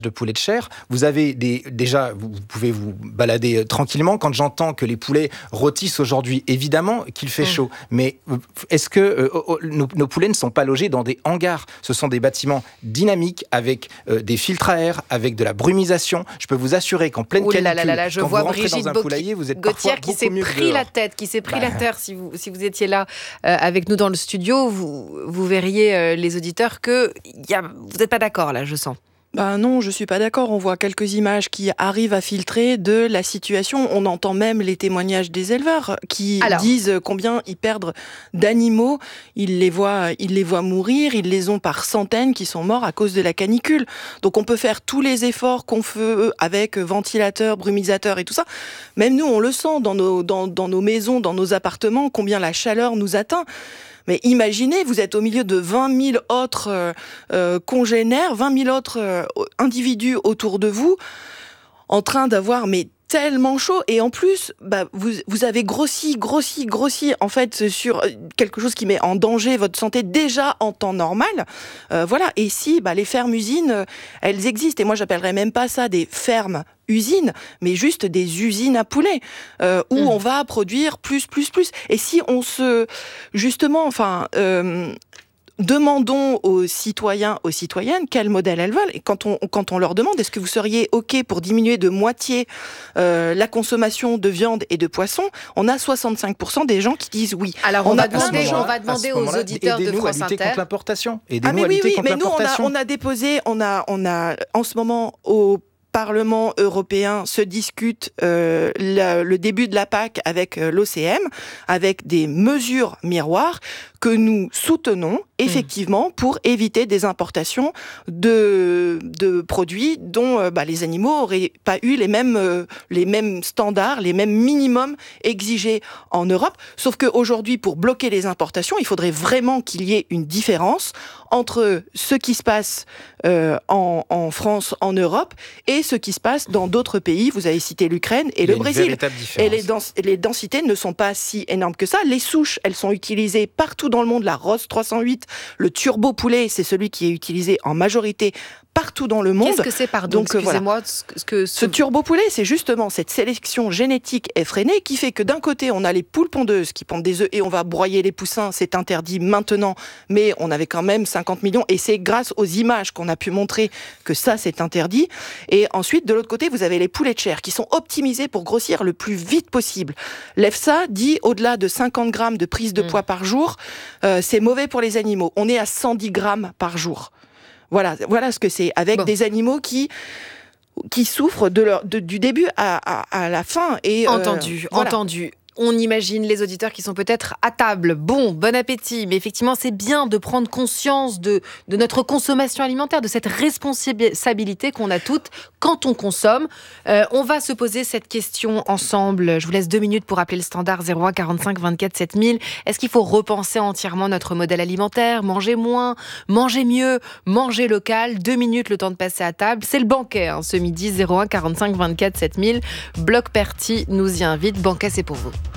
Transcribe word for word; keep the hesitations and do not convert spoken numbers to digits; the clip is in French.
de poulet de chair. Vous avez des, déjà, vous pouvez vous balader tranquillement. Quand j'entends que les poulets rôtissent aujourd'hui, évidemment qu'il fait chaud. Mais est-ce que euh, nos, nos poulets ne sont pas logés dans des hangars ? Ce sont des bâtiments dynamiques avec euh, des filtres à air, avec de la brumisation. Je peux vous assurer qu'en pleine oh là canicule, là là, je quand vois vous rentrez Brigitte dans un Bo- poulailler, vous êtes Gauthier parfois qui s'est beaucoup mieux que pris dehors. la tête, qui s'est pris Bah. la terre. Si vous, si vous étiez là euh, avec nous dans le studio, vous, vous verriez euh, les auditeurs que y a, vous n'êtes pas d'accord là, je sens. Ben non, je suis pas d'accord. On voit quelques images qui arrivent à filtrer de la situation. On entend même les témoignages des éleveurs qui Alors. disent combien ils perdent d'animaux. Ils les voient, ils les voient mourir. Ils les ont par centaines qui sont morts à cause de la canicule. Donc on peut faire tous les efforts qu'on fait avec ventilateurs, brumisateurs et tout ça. Même nous, on le sent dans nos, dans, dans nos maisons, dans nos appartements, combien la chaleur nous atteint. Mais imaginez, vous êtes au milieu de vingt mille autres euh, euh, congénères, vingt mille autres euh, individus autour de vous, en train d'avoir mais tellement chaud. Et en plus, bah, vous, vous avez grossi, grossi, grossi, en fait, sur quelque chose qui met en danger votre santé déjà en temps normal. Euh, voilà. Et si bah, les fermes-usines, elles existent. Et moi, j'appellerais même pas ça des fermes usines, mais juste des usines à poulets, euh, où mmh. on va produire plus, plus, plus. Et si on se... Justement, enfin... Euh, demandons aux citoyens, aux citoyennes, quel modèle elles veulent. Et quand on, quand on leur demande, est-ce que vous seriez OK pour diminuer de moitié euh, la consommation de viande et de poisson, on a soixante-cinq pour cent des gens qui disent oui. Alors, on, on va a demander, gens, on va demander aux auditeurs de France à lutter Inter. contre l'importation. Ah mais oui, oui, mais nous, on a, on a déposé, on a, on a en ce moment au Parlement européen se discute euh, la, le début de la P A C avec euh, l'O C M, avec des mesures miroirs que nous soutenons effectivement mmh. pour éviter des importations de, de produits dont euh, bah, les animaux n'auraient pas eu les mêmes, euh, les mêmes standards, les mêmes minimums exigés en Europe. Sauf qu'aujourd'hui, pour bloquer les importations, il faudrait vraiment qu'il y ait une différence entre ce qui se passe euh, en, en France, en Europe, et ce qui se passe dans d'autres pays. Vous avez cité l'Ukraine et le Brésil. Et les, dens- les densités ne sont pas si énormes que ça. Les souches, elles sont utilisées partout dans le monde. La Ross trois cent huit, le turbo poulet, c'est celui qui est utilisé en majorité partout dans le monde. Qu'est-ce que c'est, pardon, Donc, excusez-moi. Voilà. Ce que, ce... ce turbo poulet, c'est justement cette sélection génétique effrénée qui fait que d'un côté, on a les poules pondeuses qui pondent des œufs et on va broyer les poussins. C'est interdit maintenant, mais on avait quand même cinquante millions et c'est grâce aux images qu'on a pu montrer que ça, c'est interdit. Et ensuite, de l'autre côté, vous avez les poulets de chair qui sont optimisés pour grossir le plus vite possible. L'EFSA dit au-delà de cinquante grammes de prise de mmh. poids par jour, euh, c'est mauvais pour les animaux. On est à cent dix grammes par jour. Voilà, voilà ce que c'est, avec bon. des animaux qui qui souffrent de leur, de, du début à, à, à la fin. Et, entendu, euh, voilà. entendu. On imagine les auditeurs qui sont peut-être à table. Bon, bon appétit. Mais effectivement, c'est bien de prendre conscience de, de notre consommation alimentaire, de cette responsabilité qu'on a toutes quand on consomme. Euh, on va se poser cette question ensemble. Je vous laisse deux minutes pour appeler le standard zéro un quarante-cinq vingt-quatre sept mille. Est-ce qu'il faut repenser entièrement notre modèle alimentaire ? Manger moins, manger mieux, manger local ? Deux minutes, le temps de passer à table. C'est le banquet, hein, ce midi, zéro un quarante-cinq vingt-quatre sept mille. Bloc Perti nous y invite. Banquet, c'est pour vous.